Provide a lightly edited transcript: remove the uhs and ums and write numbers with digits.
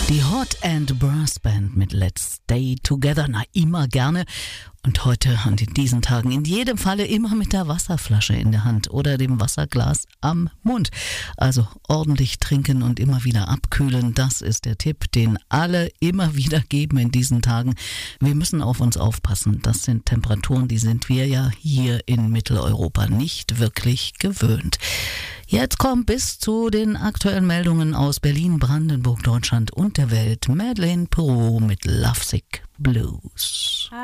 Die Hot and Brass Band mit Let's Stay Together, na immer gerne. Und heute und in diesen Tagen in jedem Falle immer mit der Wasserflasche in der Hand oder dem Wasserglas am Mund. Also ordentlich trinken und immer wieder abkühlen, das ist der Tipp, den alle immer wieder geben in diesen Tagen. Wir müssen auf uns aufpassen. Das sind Temperaturen, die sind wir ja hier in Mitteleuropa nicht wirklich gewöhnt. Jetzt kommt bis zu den aktuellen Meldungen aus Berlin, Brandenburg, Deutschland und der Welt Madeleine Perrault mit Lovesick Blues.